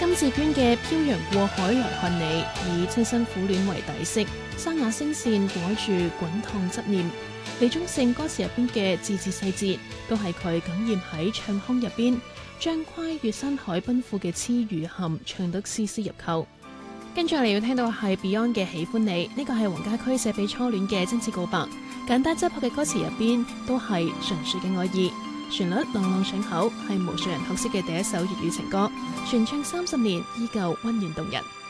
金志娟嘅漂洋過海來看你，以親身苦戀為底色，沙啞聲線裹住滾燙執念。李宗盛歌詞入邊嘅字字細節，都係佢感染喺唱腔入邊，將跨越山海奔赴嘅痴與憾唱得絲絲入扣。跟住嚟要聽到係 Beyond 嘅喜歡你，呢個係黃家駒寫俾初戀嘅真摯告白，簡單質樸嘅歌詞入邊都係純粹嘅愛意，旋律朗朗上口，係無數人學識嘅第一首粵語情歌，傳唱30年依舊溫暖動人。